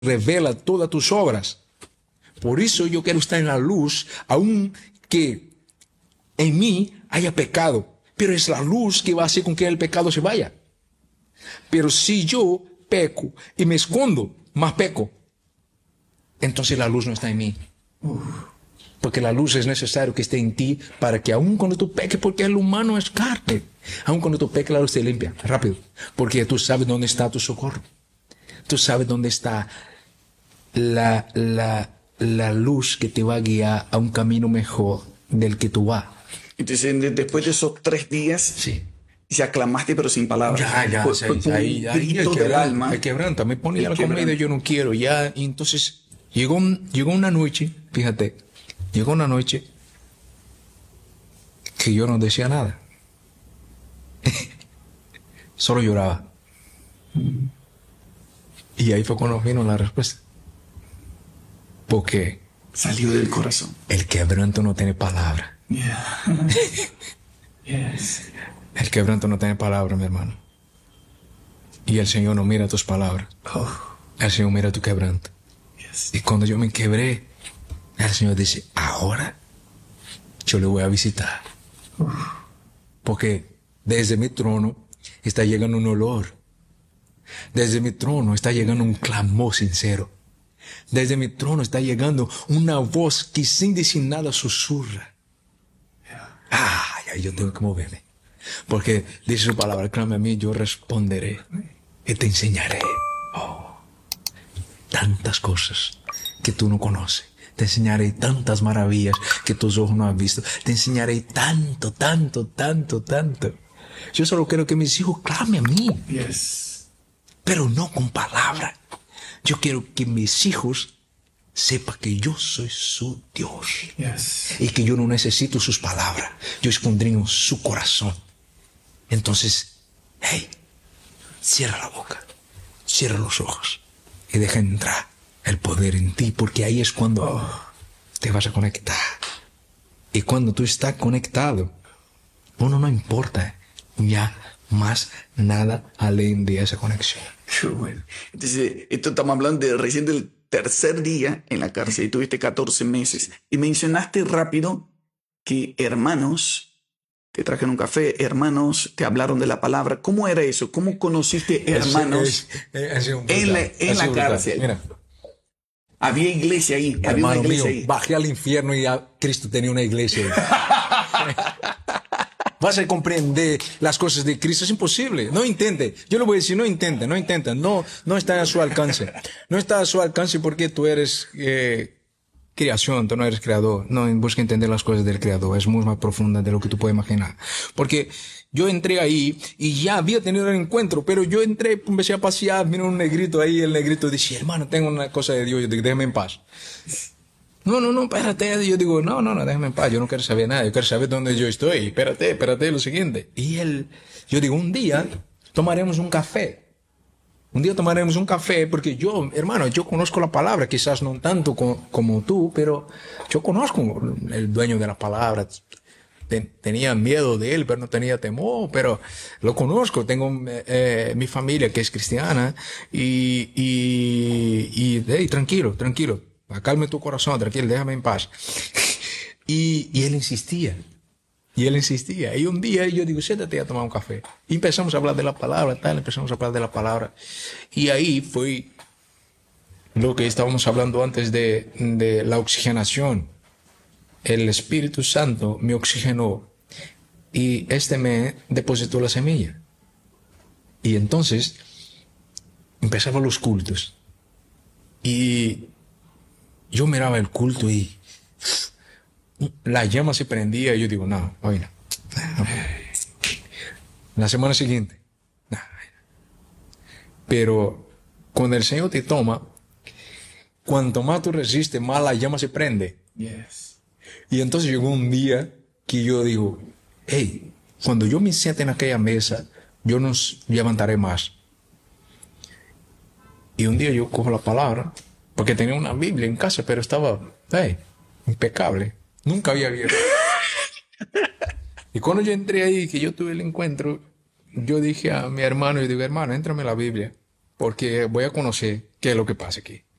revela todas tus obras. Por eso yo quiero estar en la luz, aun que en mí haya pecado. Pero es la luz que va a hacer con que el pecado se vaya. Pero si yo peco y me escondo, más peco. Entonces la luz no está en mí. Porque la luz es necesario que esté en ti para que aun cuando tú peques, porque el humano es carne, aun cuando tú peques, la luz te limpia rápido. Porque tú sabes dónde está tu socorro. Tú sabes dónde está la luz que te va a guiar a un camino mejor del que tú vas. Entonces, después de esos 3 días, Sí. ya clamaste, pero sin palabras. Ya, Fue un ahí grito del alma. el quebranta, me ponía El la comida, quebranto. yo no quiero, ya, y entonces llegó una noche, fíjate, llegó una noche que yo no decía nada, solo lloraba, y ahí fue cuando vino la respuesta, porque Salió del corazón. el quebranto no tiene palabra, Yeah. Yes. el quebranto no tiene palabra, mi hermano, y el Señor no mira tus palabras, Oh, el Señor mira tu quebranto. yes. Y cuando yo me quebré, el Señor dice, ahora yo le voy a visitar. Porque desde mi trono está llegando un olor. Desde mi trono está llegando un clamor sincero. Desde mi trono está llegando una voz que sin decir nada susurra. Ay, yo tengo que moverme. Porque dice su palabra, clama a mí, yo responderé y te enseñaré. Tantas cosas que tú no conoces. Te enseñaré tantas maravillas que tus ojos no han visto. Te enseñaré tanto, tanto, tanto, tanto. Yo solo quiero que mis hijos clamen a mí, Yes. pero no con palabra. Yo quiero que mis hijos sepan que yo soy su Dios Yes. y que yo no necesito sus palabras. Yo escondriño su corazón. Entonces, hey, cierra la boca, cierra los ojos y deja entrar el poder en ti, porque ahí es cuando te vas a conectar. Y cuando tú estás conectado, uno no importa ya más nada além de esa conexión. Qué bueno. Entonces, esto estamos hablando de recién del tercer día en la cárcel y tuviste 14 meses. Y mencionaste rápido que hermanos te trajeron un café, hermanos te hablaron de la palabra. ¿Cómo era eso? ¿Cómo conociste hermanos en la cárcel? Mira, Había iglesia ahí, había una hermano mío, iglesia ahí. bajé al infierno y ya Cristo tenía una iglesia ahí. Vas a comprender las cosas de Cristo, es imposible. No intente. Yo le voy a decir, no intente. No está a su alcance. No está a su alcance porque tú eres creación, tú no eres creador. No, busca entender las cosas del creador. Es muy más profunda de lo que tú puedes imaginar. Porque yo entré ahí y ya había tenido el encuentro, pero yo entré, empecé a pasear, miré un negrito ahí, el negrito decía, hermano, tengo una cosa de Dios, yo digo, déjame en paz. No, espérate. Yo digo, no, déjame en paz, yo no quiero saber nada, yo quiero saber dónde yo estoy, espérate, lo siguiente. Y yo digo, un día tomaremos un café. Porque yo, hermano, yo conozco la palabra, quizás no tanto como tú, pero yo conozco el dueño de la palabra. Tenía miedo de él, pero no tenía temor, pero lo conozco. Tengo mi familia que es cristiana y hey, tranquilo. Calme tu corazón, tranquilo, déjame en paz. Y él insistía. Y un día yo digo, siéntate a tomar un café. Y empezamos a hablar de la palabra, Y ahí fue lo que estábamos hablando antes de la oxigenación. El Espíritu Santo me oxigenó y me depositó la semilla. Y entonces empezaban los cultos. Y yo miraba el culto y la llama se prendía y yo digo, no. La semana siguiente, no. Pero cuando el Señor te toma, cuanto más tú resistes, más la llama se prende. Yes. Y entonces llegó un día que yo digo, hey, cuando yo me siente en aquella mesa, yo no levantaré más. Y un día yo cojo la palabra, porque tenía una Biblia en casa, pero estaba, impecable. Nunca había abierto. Y cuando yo entré ahí, que yo tuve el encuentro, yo dije a mi hermano, yo digo, hermano, éntrame la Biblia, porque voy a conocer qué es lo que pasa aquí.